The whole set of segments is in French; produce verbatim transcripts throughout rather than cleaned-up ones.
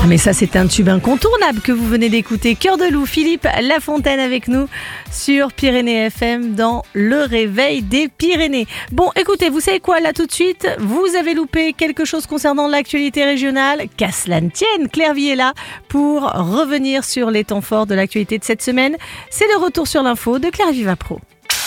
Mais ça, c'est un tube incontournable que vous venez d'écouter. Cœur de loup, Philippe Lafontaine avec nous sur Pyrénées F M dans le réveil des Pyrénées. Bon, écoutez, vous savez quoi, là tout de suite, vous avez loupé quelque chose concernant l'actualité régionale. Qu'à cela ne tienne, Claire Vie est là pour revenir sur les temps forts de l'actualité de cette semaine. C'est le retour sur l'info de Claire Viva Pro.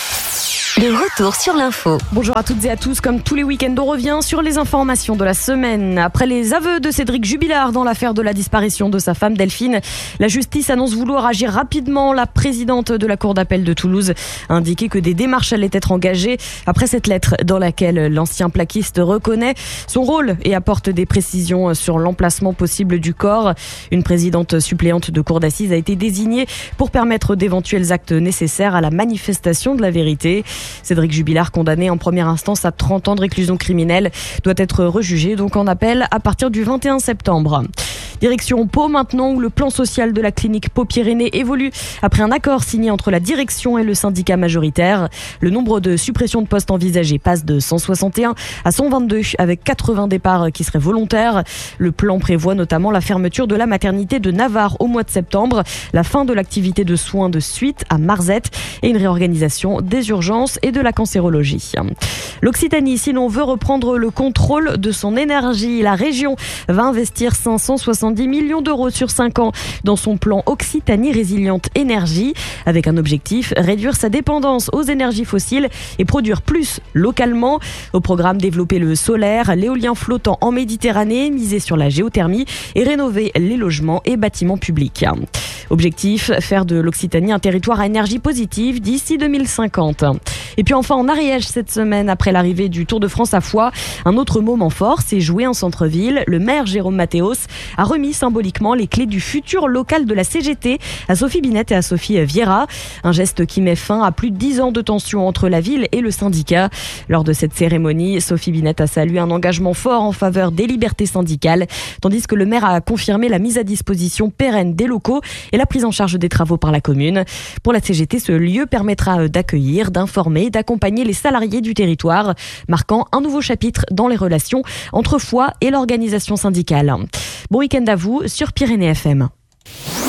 Le retour sur l'info. Bonjour à toutes et à tous, comme tous les week-ends, on revient sur les informations de la semaine. Après les aveux de Cédric Jubilard dans l'affaire de la disparition de sa femme Delphine, la justice annonce vouloir agir rapidement. La présidente de la cour d'appel de Toulouse a indiqué que des démarches allaient être engagées après cette lettre dans laquelle l'ancien plaquiste reconnaît son rôle et apporte des précisions sur l'emplacement possible du corps. Une présidente suppléante de cour d'assises a été désignée pour permettre d'éventuels actes nécessaires à la manifestation de la vérité. Cédric Jubilard, condamné en première instance à trente ans de réclusion criminelle, doit être rejugé donc en appel à partir du vingt et un septembre. Direction Pau maintenant, où le plan social de la clinique Pau-Pyrénées évolue après un accord signé entre la direction et le syndicat majoritaire. Le nombre de suppressions de postes envisagées passe de cent soixante et un à cent vingt-deux, avec quatre-vingts départs qui seraient volontaires. Le plan prévoit notamment la fermeture de la maternité de Navarre au mois de septembre, la fin de l'activité de soins de suite à Marzette et une réorganisation des urgences et de la cancérologie. L'Occitanie, si l'on veut reprendre le contrôle de son énergie, la région va investir cinq cent soixante-dix millions d'euros sur cinq ans dans son plan Occitanie Résiliente Énergie, avec un objectif, réduire sa dépendance aux énergies fossiles et produire plus localement. Au programme, développer le solaire, l'éolien flottant en Méditerranée, miser sur la géothermie et rénover les logements et bâtiments publics. Objectif, faire de l'Occitanie un territoire à énergie positive d'ici deux mille cinquante. Et puis enfin en Ariège cette semaine, après l'arrivée du Tour de France à Foix, un autre moment fort s'est joué en centre-ville. Le maire Jérôme Mathéos a remis symboliquement les clés du futur local de la C G T à Sophie Binette et à Sophie Vieira. Un geste qui met fin à plus de dix ans de tension entre la ville et le syndicat. Lors de cette cérémonie, Sophie Binette a salué un engagement fort en faveur des libertés syndicales, tandis que le maire a confirmé la mise à disposition pérenne des locaux et la prise en charge des travaux par la commune. Pour la C G T, ce lieu permettra d'accueillir, d'informer, d'accompagner les salariés du territoire, marquant un nouveau chapitre dans les relations entre Foix et l'organisation syndicale. Bon week-end à vous sur Pyrénées F M.